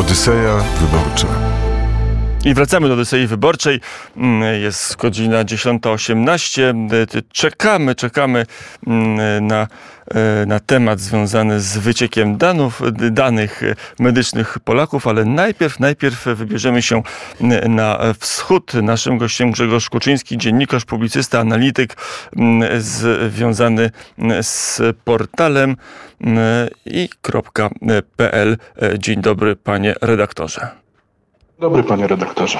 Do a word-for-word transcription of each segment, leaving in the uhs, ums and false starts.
Odyseja Wyborcza. I wracamy do Odysei Wyborczej. Jest godzina dziesiąta osiemnaście. Czekamy, czekamy na, na temat związany z wyciekiem danów, danych medycznych Polaków, ale najpierw, najpierw wybierzemy się na wschód. Naszym gościem Grzegorz Kuczyński, dziennikarz, publicysta, analityk związany z portalem i kropka pe el. Dzień dobry, panie redaktorze. Dobry, panie redaktorze.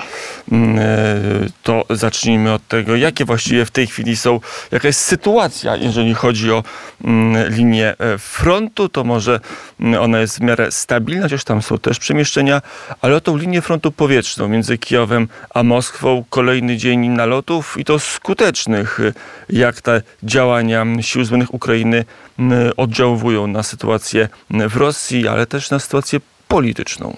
To zacznijmy od tego, jakie właściwie w tej chwili są, jaka jest sytuacja, jeżeli chodzi o linię frontu. To może ona jest w miarę stabilna, chociaż tam są też przemieszczenia, ale o tą linię frontu powietrzną między Kijowem a Moskwą kolejny dzień nalotów i to skutecznych. Jak te działania Sił Zbrojnych Ukrainy oddziałują na sytuację w Rosji, ale też na sytuację polityczną.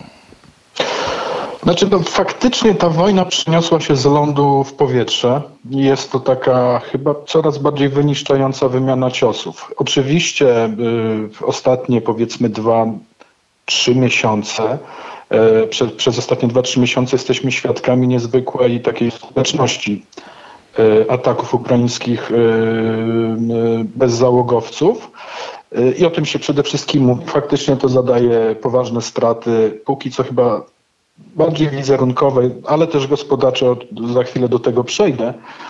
Znaczy, no, faktycznie ta wojna przeniosła się z lądu w powietrze i jest to taka chyba coraz bardziej wyniszczająca wymiana ciosów. Oczywiście y, ostatnie powiedzmy dwa, trzy miesiące, y, przez, przez ostatnie dwa, trzy miesiące jesteśmy świadkami niezwykłej takiej skuteczności y, ataków ukraińskich y, y, bezzałogowców. Y, I o tym się przede wszystkim mówi. Faktycznie to zadaje poważne straty. Póki co chyba bardziej wizerunkowej, ale też gospodarcze, za chwilę do tego przejdę.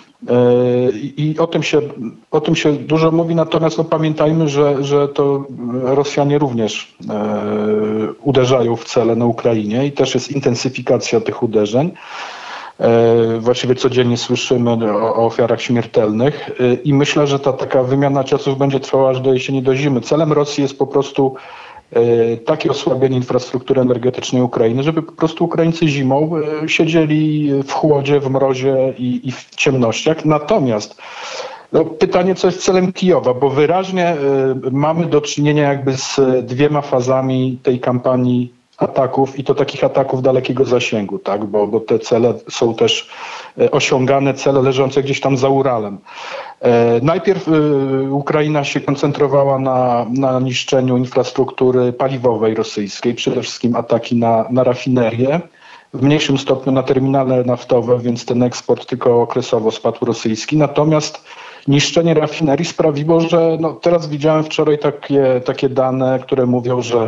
I o tym się, o tym się dużo mówi, natomiast no pamiętajmy, że, że to Rosjanie również uderzają w cele na Ukrainie i też jest intensyfikacja tych uderzeń. Właściwie codziennie słyszymy o, o ofiarach śmiertelnych i myślę, że ta taka wymiana ciosów będzie trwała aż do jesieni, do zimy. Celem Rosji jest po prostu takie osłabienie infrastruktury energetycznej Ukrainy, żeby po prostu Ukraińcy zimą siedzieli w chłodzie, w mrozie i, i w ciemnościach. Natomiast no, pytanie, co jest celem Kijowa, bo wyraźnie y, mamy do czynienia jakby z dwiema fazami tej kampanii ataków i to takich ataków dalekiego zasięgu, tak? bo, bo te cele są też osiągane, cele leżące gdzieś tam za Uralem. E, najpierw y, Ukraina się koncentrowała na, na niszczeniu infrastruktury paliwowej rosyjskiej, przede wszystkim ataki na, na rafinerie, w mniejszym stopniu na terminale naftowe, więc ten eksport tylko okresowo spadł rosyjski. Natomiast niszczenie rafinerii sprawiło, że no, teraz widziałem wczoraj takie, takie dane, które mówią, że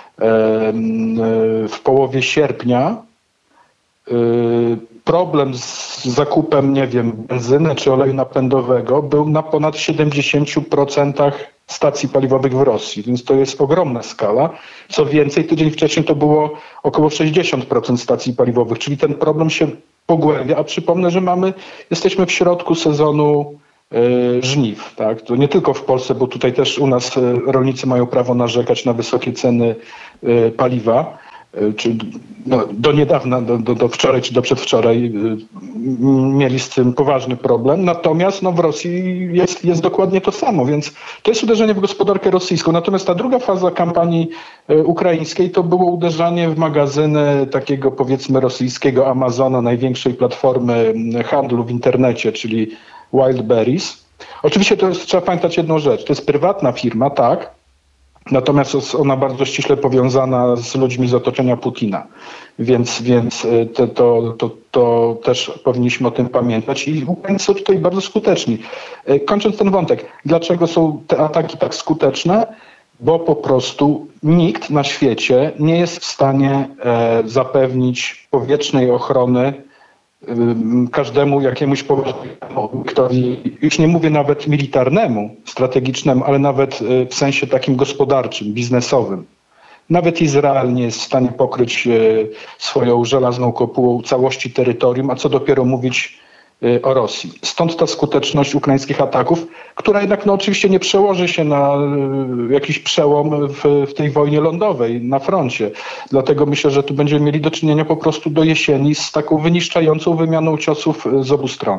w połowie sierpnia problem z zakupem, nie wiem, benzyny czy oleju napędowego był na ponad siedemdziesiąt procent stacji paliwowych w Rosji, więc to jest ogromna skala. Co więcej, tydzień wcześniej to było około sześćdziesiąt procent stacji paliwowych, czyli ten problem się pogłębia, a przypomnę, że mamy, jesteśmy w środku sezonu żniw, tak? To nie tylko w Polsce, bo tutaj też u nas rolnicy mają prawo narzekać na wysokie ceny paliwa, czy no, do niedawna, do, do, do wczoraj czy do przedwczoraj mieli z tym poważny problem, natomiast no, w Rosji jest, jest dokładnie to samo, więc to jest uderzenie w gospodarkę rosyjską. Natomiast ta druga faza kampanii ukraińskiej to było uderzanie w magazyny takiego powiedzmy rosyjskiego Amazona, największej platformy handlu w internecie, czyli Wildberries. Oczywiście to jest, trzeba pamiętać jedną rzecz, to jest prywatna firma, tak, natomiast jest ona bardzo ściśle powiązana z ludźmi z otoczenia Putina, więc, więc to, to, to, to też powinniśmy o tym pamiętać i Ukraińcy są tutaj bardzo skuteczni. Kończąc ten wątek, dlaczego są te ataki tak skuteczne? Bo po prostu nikt na świecie nie jest w stanie e, zapewnić powietrznej ochrony każdemu jakiemuś poważnemu, już nie mówię nawet militarnemu, strategicznemu, ale nawet w sensie takim gospodarczym, biznesowym. Nawet Izrael nie jest w stanie pokryć swoją żelazną kopułą całości terytorium, a co dopiero mówić o Rosji. Stąd ta skuteczność ukraińskich ataków, która jednak no, oczywiście nie przełoży się na jakiś przełom w, w tej wojnie lądowej na froncie. Dlatego myślę, że tu będziemy mieli do czynienia po prostu do jesieni z taką wyniszczającą wymianą ciosów z obu stron.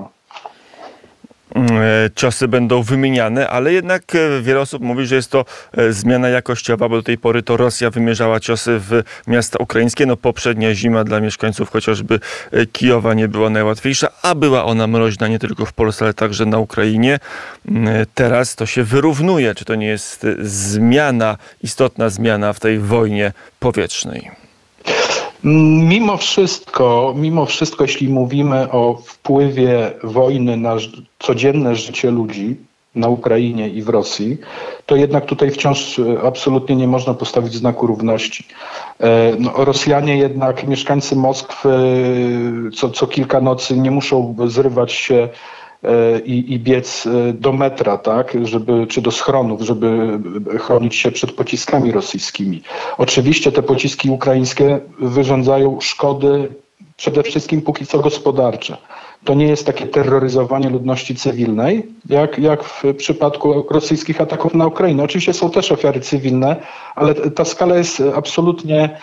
Ciosy będą wymieniane, ale jednak wiele osób mówi, że jest to zmiana jakościowa, bo do tej pory to Rosja wymierzała ciosy w miasta ukraińskie. No poprzednia zima dla mieszkańców chociażby Kijowa nie była najłatwiejsza, a była ona mroźna nie tylko w Polsce, ale także na Ukrainie. Teraz to się wyrównuje. Czy to nie jest zmiana, istotna zmiana w tej wojnie powietrznej? Mimo wszystko, mimo wszystko, jeśli mówimy o wpływie wojny na codzienne życie ludzi na Ukrainie i w Rosji, to jednak tutaj wciąż absolutnie nie można postawić znaku równości. No, Rosjanie jednak, mieszkańcy Moskwy co, co kilka nocy nie muszą zrywać się i, i biec do metra, tak, żeby, czy do schronów, żeby chronić się przed pociskami rosyjskimi. Oczywiście te pociski ukraińskie wyrządzają szkody przede wszystkim póki co gospodarcze. To nie jest takie terroryzowanie ludności cywilnej, jak, jak w przypadku rosyjskich ataków na Ukrainę. Oczywiście są też ofiary cywilne, ale ta skala jest absolutnie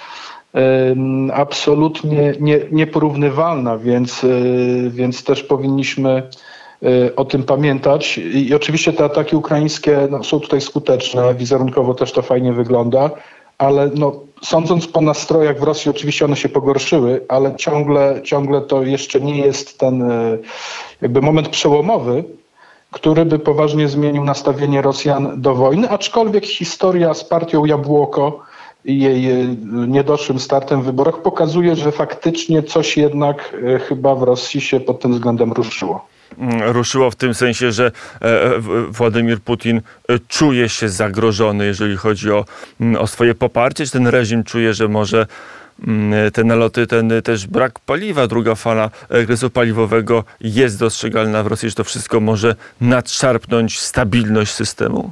absolutnie nie, nieporównywalna, więc, więc też powinniśmy o tym pamiętać. I oczywiście te ataki ukraińskie no, są tutaj skuteczne, wizerunkowo też to fajnie wygląda, ale no, sądząc po nastrojach w Rosji, oczywiście one się pogorszyły, ale ciągle, ciągle to jeszcze nie jest ten jakby moment przełomowy, który by poważnie zmienił nastawienie Rosjan do wojny, aczkolwiek historia z partią Jabłoko i jej niedoszłym startem w wyborach pokazuje, że faktycznie coś jednak chyba w Rosji się pod tym względem ruszyło. Ruszyło w tym sensie, że Władimir Putin czuje się zagrożony, jeżeli chodzi o, o swoje poparcie, czy ten reżim czuje, że może te naloty, ten też brak paliwa, druga fala kryzysu paliwowego jest dostrzegalna w Rosji, że to wszystko może nadszarpnąć stabilność systemu?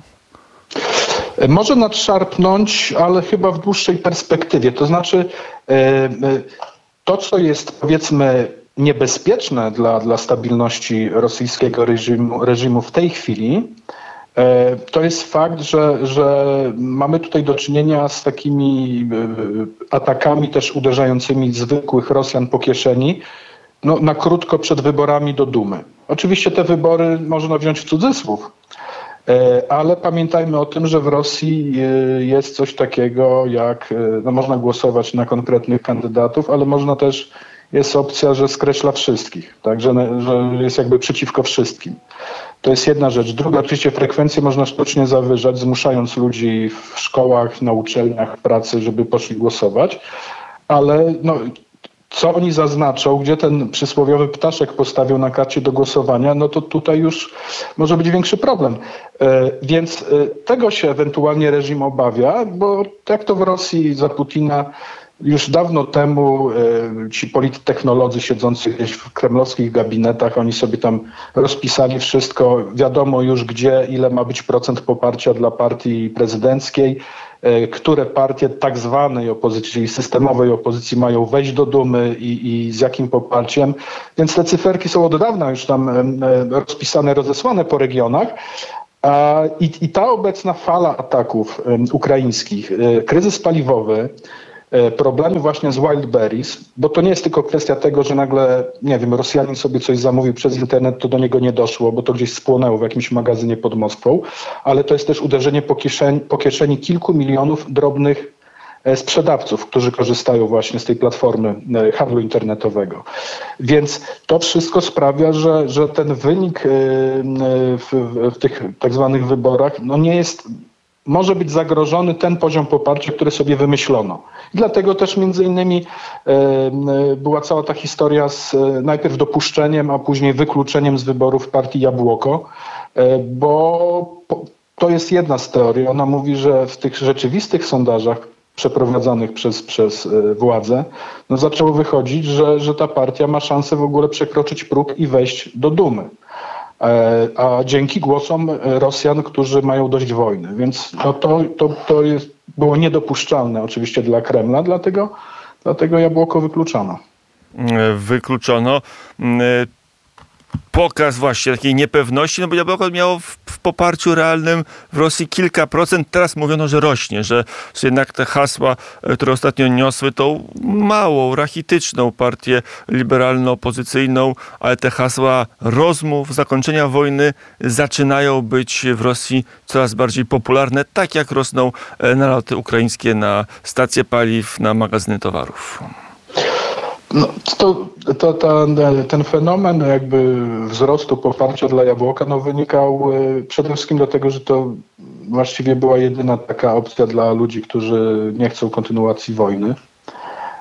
Może nadszarpnąć, ale chyba w dłuższej perspektywie. To znaczy to, co jest powiedzmy niebezpieczne dla, dla stabilności rosyjskiego reżimu, reżimu w tej chwili, to jest fakt, że, że mamy tutaj do czynienia z takimi atakami też uderzającymi zwykłych Rosjan po kieszeni, no, na krótko przed wyborami do Dumy. Oczywiście te wybory można wziąć w cudzysłów, ale pamiętajmy o tym, że w Rosji jest coś takiego jak, no można głosować na konkretnych kandydatów, ale można też, jest opcja, że skreśla wszystkich, tak, że, że jest jakby przeciwko wszystkim. To jest jedna rzecz. Druga, oczywiście frekwencję można sztucznie zawyżać, zmuszając ludzi w szkołach, na uczelniach, w pracy, żeby poszli głosować, ale no, co oni zaznaczą, gdzie ten przysłowiowy ptaszek postawią na karcie do głosowania, no to tutaj już może być większy problem. Więc tego się ewentualnie reżim obawia, bo jak to w Rosji za Putina już dawno temu ci polittechnolodzy siedzący gdzieś w kremlowskich gabinetach, oni sobie tam rozpisali wszystko, wiadomo już gdzie, ile ma być procent poparcia dla partii prezydenckiej, które partie tak zwanej opozycji, czyli systemowej opozycji mają wejść do Dumy i, i z jakim poparciem. Więc te cyferki są od dawna już tam rozpisane, rozesłane po regionach. I, i ta obecna fala ataków ukraińskich, kryzys paliwowy, problemy właśnie z Wildberries, bo to nie jest tylko kwestia tego, że nagle, nie wiem, Rosjanin sobie coś zamówił przez internet, to do niego nie doszło, bo to gdzieś spłonęło w jakimś magazynie pod Moskwą, ale to jest też uderzenie po kieszeni, po kieszeni kilku milionów drobnych sprzedawców, którzy korzystają właśnie z tej platformy handlu internetowego. Więc to wszystko sprawia, że, że ten wynik w, w tych tak zwanych wyborach no nie jest, może być zagrożony ten poziom poparcia, który sobie wymyślono. I dlatego też między innymi e, była cała ta historia z e, najpierw dopuszczeniem, a później wykluczeniem z wyborów partii Jabłoko, e, bo po, to jest jedna z teorii. Ona mówi, że w tych rzeczywistych sondażach przeprowadzanych przez, przez e, władze no zaczęło wychodzić, że, że ta partia ma szansę w ogóle przekroczyć próg i wejść do Dumy. A dzięki głosom Rosjan, którzy mają dość wojny. Więc no to, to, to jest, było niedopuszczalne oczywiście dla Kremla, dlatego, dlatego Jabłoko wykluczono. Wykluczono. Pokaz właśnie takiej niepewności, no bo Jabłoko miało w, w poparciu realnym w Rosji kilka procent. Teraz mówiono, że rośnie, że, że jednak te hasła, które ostatnio niosły tą małą, rachityczną partię liberalno-opozycyjną, ale te hasła rozmów, zakończenia wojny zaczynają być w Rosji coraz bardziej popularne, tak jak rosną naloty ukraińskie na stacje paliw, na magazyny towarów. No, to, to, to, ten fenomen jakby wzrostu poparcia dla Jabłoka no, wynikał przede wszystkim dlatego, że to właściwie była jedyna taka opcja dla ludzi, którzy nie chcą kontynuacji wojny.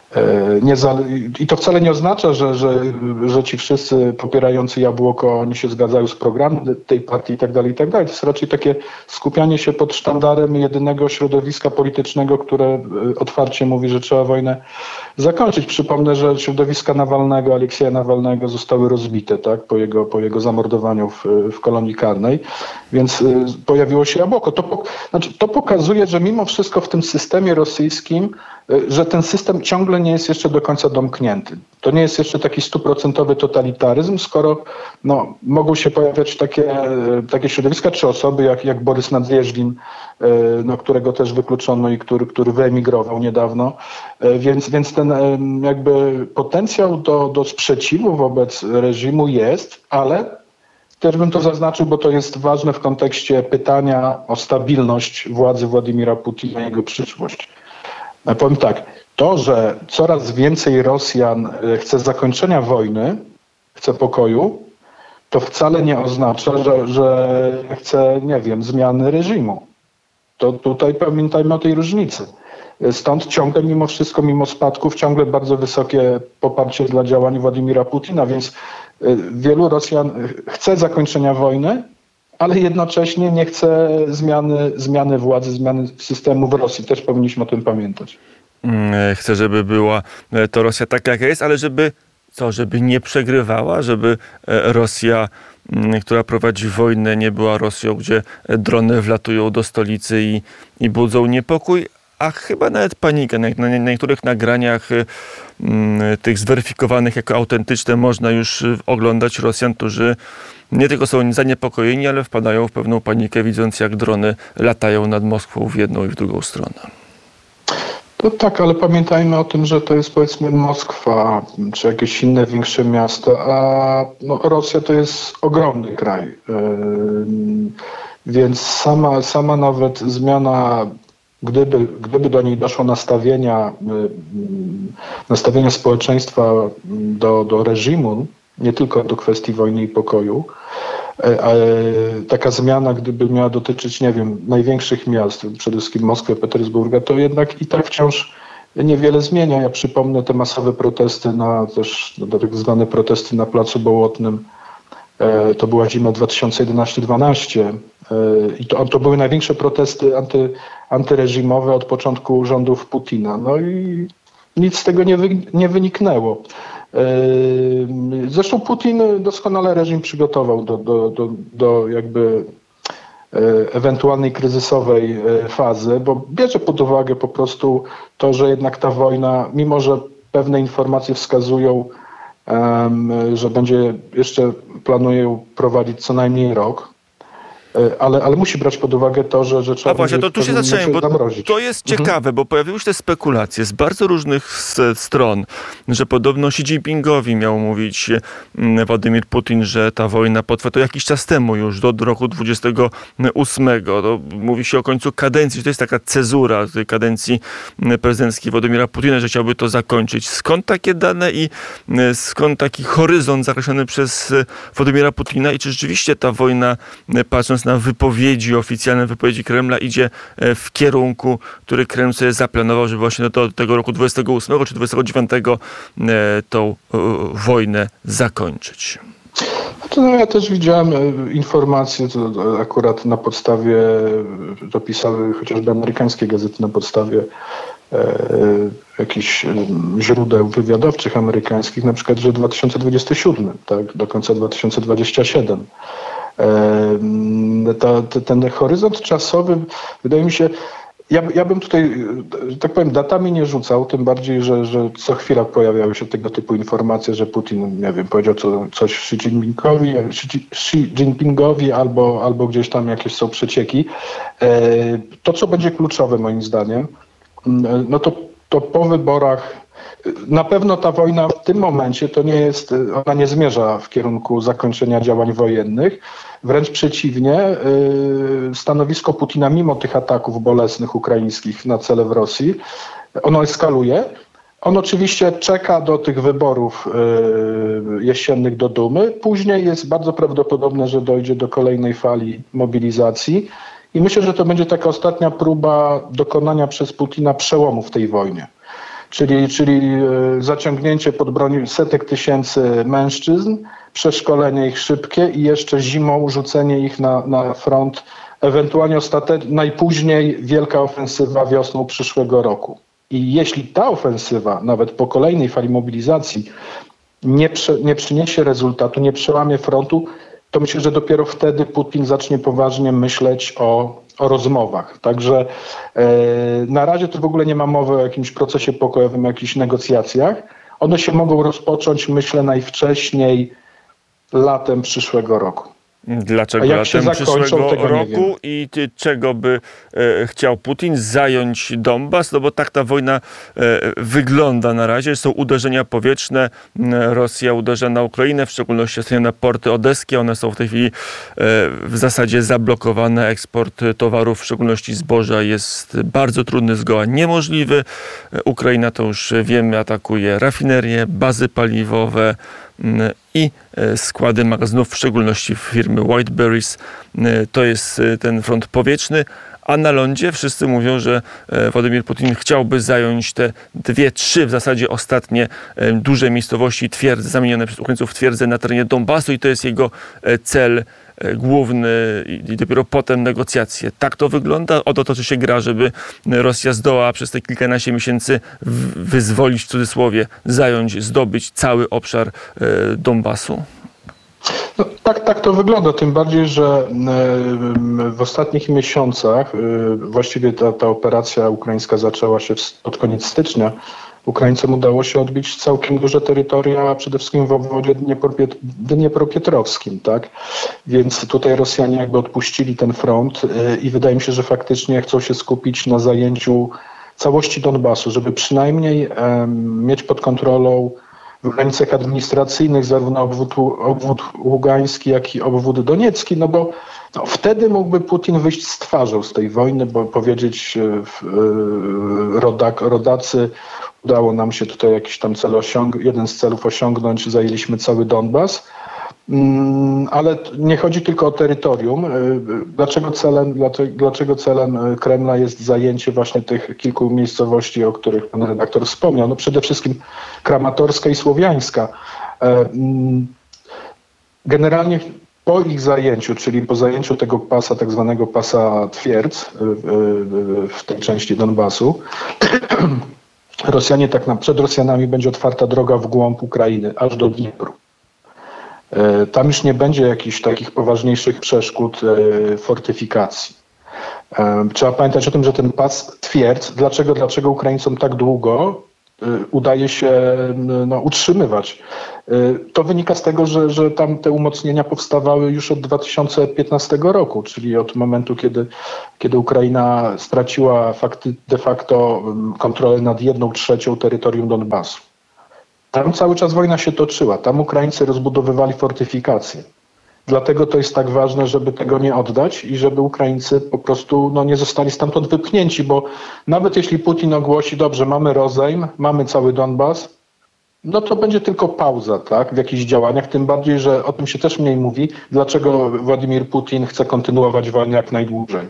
Nie za, I to wcale nie oznacza, że, że, że ci wszyscy popierający Jabłoko, oni się zgadzają z programem tej partii i tak dalej, i tak dalej. To jest raczej takie skupianie się pod sztandarem jedynego środowiska politycznego, które otwarcie mówi, że trzeba wojnę zakończyć. Przypomnę, że środowiska Nawalnego, Aleksieja Nawalnego zostały rozbite, tak, po jego, po jego zamordowaniu w, w kolonii karnej, więc y, pojawiło się Jabłoko. To, po, znaczy, to pokazuje, że mimo wszystko w tym systemie rosyjskim, y, że ten system ciągle nie jest jeszcze do końca domknięty. To nie jest jeszcze taki stuprocentowy totalitaryzm, skoro no, mogą się pojawiać takie, takie środowiska czy osoby jak, jak Borys Nadjeżdżin, no, którego też wykluczono i który, który wyemigrował niedawno. Więc, więc ten jakby potencjał do, do sprzeciwu wobec reżimu jest, ale też bym to zaznaczył, bo to jest ważne w kontekście pytania o stabilność władzy Władimira Putina i jego przyszłość. Powiem tak, to, że coraz więcej Rosjan chce zakończenia wojny, chce pokoju, to wcale nie oznacza, że, że chce, nie wiem, zmiany reżimu. To tutaj pamiętajmy o tej różnicy. Stąd ciągle mimo wszystko, mimo spadków, ciągle bardzo wysokie poparcie dla działań Władimira Putina, więc wielu Rosjan chce zakończenia wojny, ale jednocześnie nie chce zmiany, zmiany władzy, zmiany systemu w Rosji. Też powinniśmy o tym pamiętać. Chcę, żeby była to Rosja taka, jaka jest, ale żeby co, żeby nie przegrywała, żeby Rosja, która prowadzi wojnę, nie była Rosją, gdzie drony wlatują do stolicy i, i budzą niepokój, a chyba nawet panikę. Na, na, na niektórych nagraniach m, tych zweryfikowanych jako autentyczne można już oglądać Rosjan, którzy nie tylko są zaniepokojeni, ale wpadają w pewną panikę, widząc jak drony latają nad Moskwą w jedną i w drugą stronę. No tak, ale pamiętajmy o tym, że to jest powiedzmy Moskwa, czy jakieś inne większe miasto, a no, Rosja to jest ogromny kraj. Yy, więc sama, sama nawet zmiana, gdyby, gdyby do niej doszło nastawienia, yy, nastawienia społeczeństwa do, do reżimu, nie tylko do kwestii wojny i pokoju, taka zmiana, gdyby miała dotyczyć, nie wiem, największych miast, przede wszystkim Moskwy, Petersburga, to jednak i tak wciąż niewiele zmienia. Ja przypomnę te masowe protesty, na też no, tak zwane protesty na Placu Bołotnym. To była zima dwa tysiące jedenaście dwanaście i to, to były największe protesty anty, antyreżimowe od początku rządów Putina. No i nic z tego nie, wy, nie wyniknęło. Zresztą Putin doskonale reżim przygotował do, do, do, do jakby ewentualnej kryzysowej fazy, bo bierze pod uwagę po prostu to, że jednak ta wojna, mimo że pewne informacje wskazują, że będzie jeszcze planuje ją prowadzić co najmniej rok, Ale, ale musi brać pod uwagę to, że, że trzeba... A właśnie, to tu się zaczęło, bo zamrozić. To jest ciekawe, mhm. bo pojawiły się te spekulacje z bardzo różnych stron, że podobno Xi Jinpingowi miał mówić Władimir Putin, że ta wojna potrwa to jakiś czas temu już, do roku dwudziestego ósmego. To mówi się o końcu kadencji, że to jest taka cezura tej kadencji prezydenckiej Władimira Putina, że chciałby to zakończyć. Skąd takie dane i skąd taki horyzont zakreślony przez Władimira Putina i czy rzeczywiście ta wojna, patrząc na wypowiedzi, oficjalne wypowiedzi Kremla, idzie w kierunku, który Kreml sobie zaplanował, żeby właśnie do tego roku dwudziestego ósmego czy dwudziestego dziewiątego tą wojnę zakończyć. To no, ja też widziałem informacje, to akurat na podstawie, to pisały chociażby amerykańskie gazety, na podstawie e, jakichś źródeł wywiadowczych amerykańskich, na przykład, że dwa tysiące dwudziesty siódmy, tak, do końca dwa tysiące dwudziestego siódmego. Ta, ten horyzont czasowy, wydaje mi się, ja, ja bym tutaj, tak powiem, datami nie rzucał, tym bardziej, że, że co chwila pojawiały się tego typu informacje, że Putin, nie wiem, powiedział co, coś Xi Jinpingowi, Xi Jinpingowi albo, albo gdzieś tam jakieś są przecieki. To, co będzie kluczowe moim zdaniem, no to, to po wyborach na pewno ta wojna w tym momencie to nie jest, ona nie zmierza w kierunku zakończenia działań wojennych. Wręcz przeciwnie, stanowisko Putina mimo tych ataków bolesnych ukraińskich na cele w Rosji, ono eskaluje. On oczywiście czeka do tych wyborów jesiennych do Dumy. Później jest bardzo prawdopodobne, że dojdzie do kolejnej fali mobilizacji. I myślę, że to będzie taka ostatnia próba dokonania przez Putina przełomu w tej wojnie. czyli, czyli zaciągnięcie pod broń setek tysięcy mężczyzn, przeszkolenie ich szybkie i jeszcze zimą rzucenie ich na, na front, ewentualnie ostatecznie, najpóźniej wielka ofensywa wiosną przyszłego roku. I jeśli ta ofensywa, nawet po kolejnej fali mobilizacji, nie, prze, nie przyniesie rezultatu, nie przełamie frontu, to myślę, że dopiero wtedy Putin zacznie poważnie myśleć o, o rozmowach. Także e, na razie to w ogóle nie ma mowy o jakimś procesie pokojowym, o jakichś negocjacjach. One się mogą rozpocząć, myślę, najwcześniej latem przyszłego roku. Dlaczego jak się latem zakończą, przyszłego tego nie roku wiem. i ty, czego by e, chciał Putin? Zająć Donbas? No bo tak ta wojna e, wygląda na razie. Są uderzenia powietrzne. Rosja uderza na Ukrainę, w szczególności na porty odeskie. One są w tej chwili e, w zasadzie zablokowane. Eksport towarów, w szczególności zboża, jest bardzo trudny, zgoła niemożliwy. Ukraina, to już wiemy, atakuje rafinerie, bazy paliwowe i składy magazynów, w szczególności firmy Whiteberries. To jest ten front powietrzny, a na lądzie wszyscy mówią, że Władimir Putin chciałby zająć te dwie, trzy w zasadzie ostatnie duże miejscowości, twierdze, zamienione przez Ukraińców w twierdze na terenie Donbasu i to jest jego cel główny i dopiero potem negocjacje. Tak to wygląda? O to toczy się gra, żeby Rosja zdołała przez te kilkanaście miesięcy wyzwolić, w cudzysłowie, zająć, zdobyć cały obszar Donbasu? No, tak, tak to wygląda, tym bardziej, że w ostatnich miesiącach, właściwie ta, ta operacja ukraińska zaczęła się pod koniec stycznia, Ukraińcom udało się odbić całkiem duże terytoria, przede wszystkim w obwodzie dniepropietrowskim, tak? Więc tutaj Rosjanie jakby odpuścili ten front i wydaje mi się, że faktycznie chcą się skupić na zajęciu całości Donbasu, żeby przynajmniej um, mieć pod kontrolą w granicach administracyjnych zarówno obwód, obwód ługański, jak i obwód doniecki, no bo no, wtedy mógłby Putin wyjść z twarzą z tej wojny, bo powiedzieć yy, rodak, rodacy, udało nam się tutaj jakiś tam cel osiągnąć, jeden z celów osiągnąć, zajęliśmy cały Donbas. Ale nie chodzi tylko o terytorium. Dlaczego celem, dlaczego celem Kremla jest zajęcie właśnie tych kilku miejscowości, o których pan redaktor wspomniał? No przede wszystkim Kramatorska i Słowiańska. Generalnie po ich zajęciu, czyli po zajęciu tego pasa, tak zwanego pasa twierdz w tej części Donbasu, Rosjanie tak na, przed Rosjanami będzie otwarta droga w głąb Ukrainy, aż do Dniepru. Tam już nie będzie jakichś takich poważniejszych przeszkód fortyfikacji. Trzeba pamiętać o tym, że ten pas twierdz, dlaczego, dlaczego Ukraińcom tak długo udaje się no, utrzymywać. To wynika z tego, że, że tam te umocnienia powstawały już od dwa tysiące piętnastego roku, czyli od momentu, kiedy, kiedy Ukraina straciła fakty, de facto kontrolę nad jedną trzecią terytorium Donbasu. Tam cały czas wojna się toczyła, tam Ukraińcy rozbudowywali fortyfikacje. Dlatego to jest tak ważne, żeby tego nie oddać i żeby Ukraińcy po prostu no, nie zostali stamtąd wypchnięci, bo nawet jeśli Putin ogłosi, dobrze, mamy rozejm, mamy cały Donbas, no to będzie tylko pauza, tak, w jakichś działaniach, tym bardziej, że o tym się też mniej mówi, dlaczego Władimir Putin chce kontynuować wojnę jak najdłużej.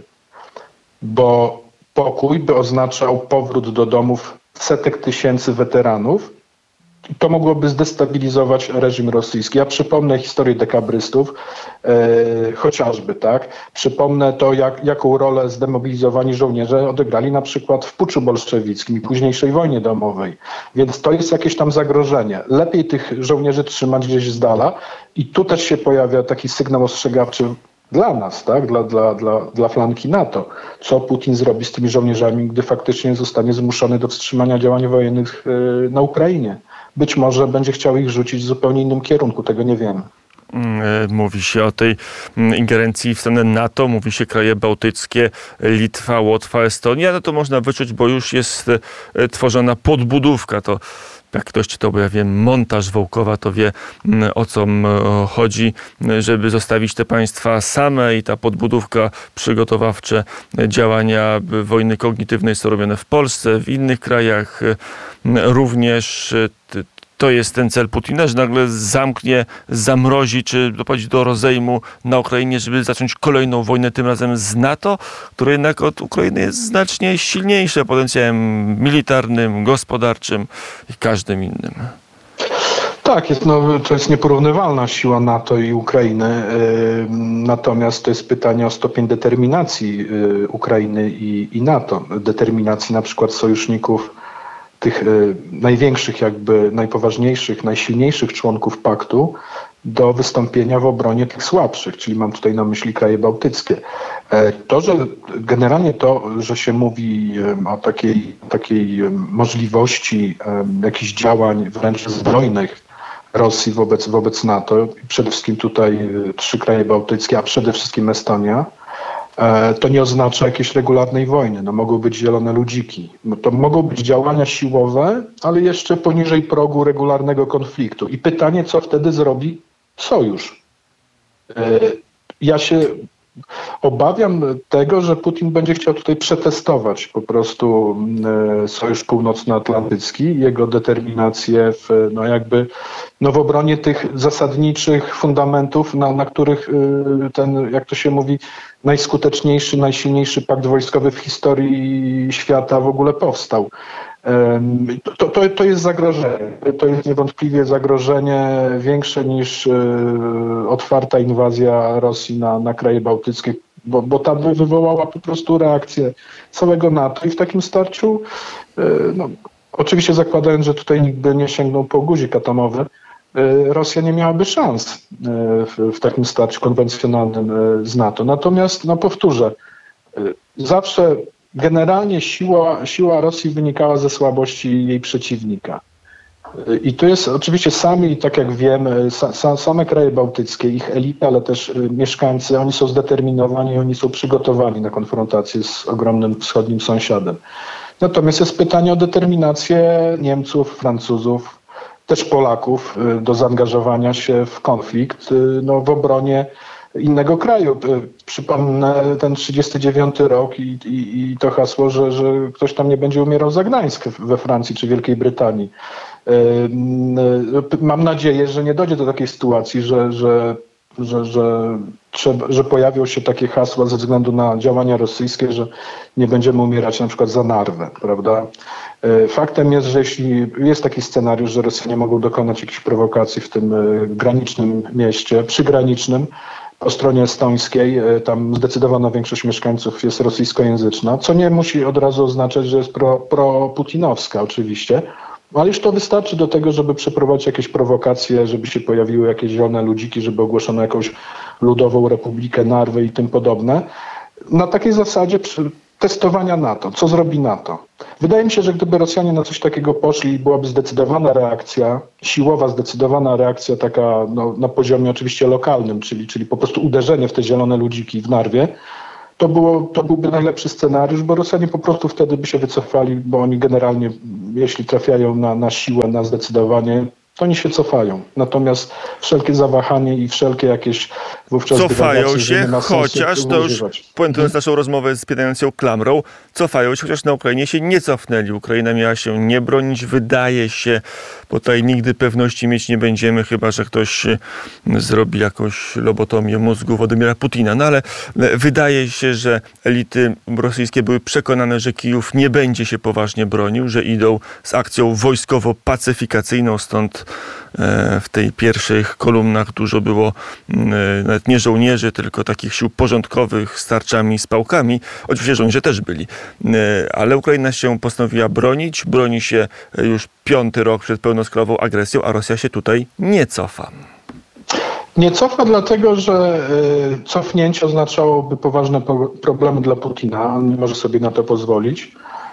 Bo pokój by oznaczał powrót do domów setek tysięcy weteranów, i to mogłoby zdestabilizować reżim rosyjski. Ja przypomnę historię dekabrystów, e, chociażby, tak. Przypomnę to, jak, jaką rolę zdemobilizowani żołnierze odegrali na przykład w puczu bolszewickim i późniejszej wojnie domowej. Więc to jest jakieś tam zagrożenie. Lepiej tych żołnierzy trzymać gdzieś z dala i tu też się pojawia taki sygnał ostrzegawczy dla nas, tak, dla, dla, dla, dla flanki NATO. Co Putin zrobi z tymi żołnierzami, gdy faktycznie zostanie zmuszony do wstrzymania działań wojennych e, na Ukrainie. Być może będzie chciał ich rzucić w zupełnie innym kierunku, tego nie wiemy. Mówi się o tej ingerencji w stronę NATO, mówi się kraje bałtyckie, Litwa, Łotwa, Estonia. No to można wyczuć, bo już jest tworzona podbudówka. To jak ktoś czytał, bo ja wiem, montaż Wołkowa, to wie, o co chodzi, żeby zostawić te państwa same i ta podbudówka, przygotowawcze działania wojny kognitywnej są robione w Polsce, w innych krajach również. to jest ten cel Putina, że nagle zamknie, zamrozi, czy doprowadzi do rozejmu na Ukrainie, żeby zacząć kolejną wojnę, tym razem z NATO, które jednak od Ukrainy jest znacznie silniejsze potencjałem militarnym, gospodarczym i każdym innym. Tak, jest, no, to jest nieporównywalna siła NATO i Ukrainy, yy, natomiast to jest pytanie o stopień determinacji yy, Ukrainy i, i NATO. Determinacji na przykład sojuszników, tych yy, największych, jakby najpoważniejszych, najsilniejszych członków paktu do wystąpienia w obronie tych słabszych, czyli mam tutaj na myśli kraje bałtyckie. To, że generalnie to, że się mówi o takiej, takiej możliwości jakichś działań wręcz zbrojnych Rosji wobec, wobec NATO, przede wszystkim tutaj trzy kraje bałtyckie, a przede wszystkim Estonia, to nie oznacza jakiejś regularnej wojny. No, mogą być zielone ludziki. To mogą być działania siłowe, ale jeszcze poniżej progu regularnego konfliktu. I pytanie, co wtedy zrobi sojusz. Ja się obawiam tego, że Putin będzie chciał tutaj przetestować po prostu Sojusz Północnoatlantycki, jego determinację w, no jakby, no w obronie tych zasadniczych fundamentów, na, na których ten, jak to się mówi, najskuteczniejszy, najsilniejszy pakt wojskowy w historii świata w ogóle powstał. To, to, to jest zagrożenie. To jest niewątpliwie zagrożenie większe niż y, otwarta inwazja Rosji na, na kraje bałtyckie, bo, bo ta by wywołała po prostu reakcję całego NATO i w takim starciu, y, no, oczywiście zakładając, że tutaj nikt by nie sięgnął po guzik atomowy, y, Rosja nie miałaby szans y, w, w takim starciu konwencjonalnym y, z NATO. Natomiast, no powtórzę, y, zawsze generalnie siła, siła Rosji wynikała ze słabości jej przeciwnika. I tu jest oczywiście sami, tak jak wiemy, sa, same kraje bałtyckie, ich elita, ale też mieszkańcy, oni są zdeterminowani, oni są przygotowani na konfrontację z ogromnym wschodnim sąsiadem. Natomiast jest pytanie o determinację Niemców, Francuzów, też Polaków do zaangażowania się w konflikt, no, w obronie innego kraju. Przypomnę ten trzydziesty dziewiąty rok i, i, i to hasło, że, że ktoś tam nie będzie umierał za Gdańsk we Francji czy Wielkiej Brytanii. Mam nadzieję, że nie dojdzie do takiej sytuacji, że, że, że, że, trzeba, że pojawią się takie hasła ze względu na działania rosyjskie, że nie będziemy umierać na przykład za Narwę, prawda? Faktem jest, że jeśli jest taki scenariusz, że Rosjanie mogą dokonać jakichś prowokacji w tym granicznym mieście, przygranicznym, po stronie estońskiej, tam zdecydowana większość mieszkańców jest rosyjskojęzyczna, co nie musi od razu oznaczać, że jest pro, pro-putinowska oczywiście, ale już to wystarczy do tego, żeby przeprowadzić jakieś prowokacje, żeby się pojawiły jakieś zielone ludziki, żeby ogłoszono jakąś ludową republikę Narwy i tym podobne. Na takiej zasadzie testowania NATO. Co zrobi NATO? Wydaje mi się, że gdyby Rosjanie na coś takiego poszli, byłaby zdecydowana reakcja, siłowa zdecydowana reakcja taka no, na poziomie oczywiście lokalnym, czyli, czyli po prostu uderzenie w te zielone ludziki w Narwie, to, było, to byłby najlepszy scenariusz, bo Rosjanie po prostu wtedy by się wycofali, bo oni generalnie, jeśli trafiają na, na siłę, na zdecydowanie, to oni się cofają. Natomiast wszelkie zawahanie i wszelkie jakieś wówczas cofają się, chociaż to już puentując naszą rozmowę z spiedającą klamrą, cofają się, chociaż na Ukrainie się nie cofnęli. Ukraina miała się nie bronić, wydaje się, bo tutaj nigdy pewności mieć nie będziemy, chyba że ktoś zrobi jakąś lobotomię mózgu Władimira Putina. No ale wydaje się, że elity rosyjskie były przekonane, że Kijów nie będzie się poważnie bronił, że idą z akcją wojskowo-pacyfikacyjną, stąd w tej pierwszych kolumnach dużo było nawet nie żołnierzy, tylko takich sił porządkowych z tarczami, z pałkami. Oczywiście żołnierze też byli. Ale Ukraina się postanowiła bronić. Broni się już piąty rok przed pełnoskalową agresją, a Rosja się tutaj nie cofa. Nie cofa dlatego, że cofnięcie oznaczałoby poważne problemy dla Putina. On nie może sobie na to pozwolić.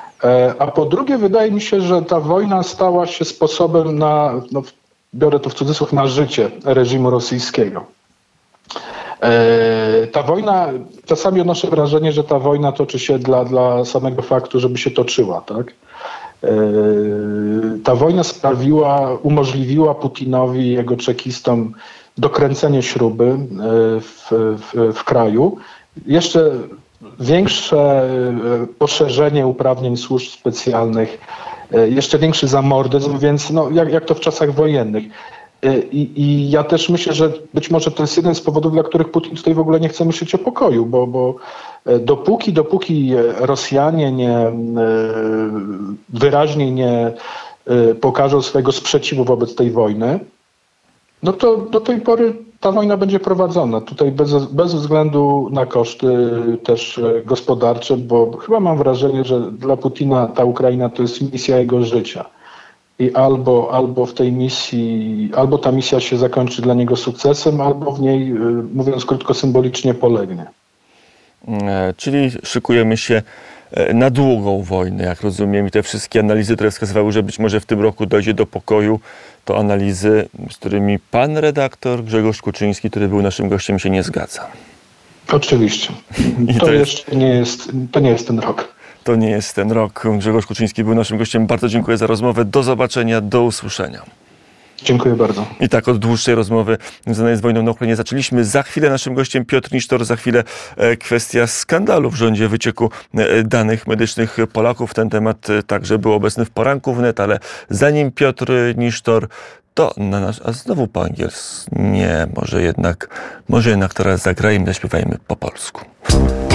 A po drugie, wydaje mi się, że ta wojna stała się sposobem na, no, biorę to w cudzysłów, na życie reżimu rosyjskiego. Ta wojna, czasami odnoszę wrażenie, że ta wojna toczy się dla, dla samego faktu, żeby się toczyła, tak? Ta wojna sprawiła, umożliwiła Putinowi i jego czekistom dokręcenie śruby w, w, w kraju. Jeszcze większe poszerzenie uprawnień służb specjalnych, jeszcze większy zamordyzm, więc no, jak, jak to w czasach wojennych. I, I ja też myślę, że być może to jest jeden z powodów, dla których Putin tutaj w ogóle nie chce myśleć o pokoju, bo, bo dopóki, dopóki Rosjanie nie wyraźnie nie pokażą swojego sprzeciwu wobec tej wojny, no to do tej pory ta wojna będzie prowadzona. Tutaj bez, bez względu na koszty też gospodarcze, bo chyba mam wrażenie, że dla Putina ta Ukraina to jest misja jego życia. I albo, albo w tej misji, albo ta misja się zakończy dla niego sukcesem, albo w niej, mówiąc krótko, symbolicznie polegnie. Czyli szykujemy się na długą wojnę, jak rozumiem, i te wszystkie analizy, które wskazywały, że być może w tym roku dojdzie do pokoju, to analizy, z którymi pan redaktor Grzegorz Kuczyński, który był naszym gościem, się nie zgadza. Oczywiście. I to to jeszcze jest... nie jest, to nie jest ten rok. To nie jest ten rok. Grzegorz Kuczyński był naszym gościem. Bardzo dziękuję za rozmowę. Do zobaczenia, do usłyszenia. Dziękuję bardzo. I tak od dłuższej rozmowy związanej z wojną na Ukrainie zaczęliśmy. Za chwilę naszym gościem Piotr Nisztor, za chwilę kwestia skandalu w rządzie, wycieku danych medycznych Polaków. Ten temat także był obecny w poranku wnet, ale zanim Piotr Nisztor, to na nasz, a znowu po angielsku. Nie, może jednak, może jednak teraz zagrajmy, zaśpiewajmy po polsku.